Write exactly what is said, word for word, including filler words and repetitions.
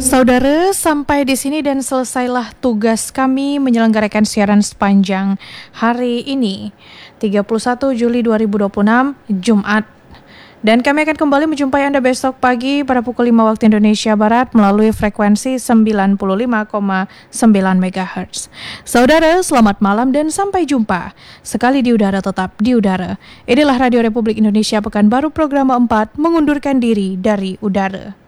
Saudara, sampai di sini dan selesailah tugas kami menyelenggarakan siaran sepanjang hari ini, tiga puluh satu Juli dua ribu dua puluh enam, Jumat. Dan kami akan kembali menjumpai Anda besok pagi pada pukul lima waktu Indonesia Barat melalui frekuensi sembilan puluh lima koma sembilan megahertz. Saudara, selamat malam dan sampai jumpa. Sekali di udara tetap di udara. Inilah Radio Republik Indonesia Pekanbaru Program empat mengundurkan diri dari udara.